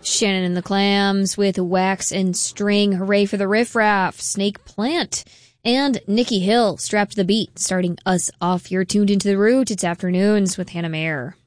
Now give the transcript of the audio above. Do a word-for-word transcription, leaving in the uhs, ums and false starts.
Shannon and the Clams with Wax and String. Hooray for the Riff Raff. Snake Plant. And Nikki Hill, Strapped to the Beat, starting us off. You're tuned into The Root. It's Afternoons with Hannah Mayer.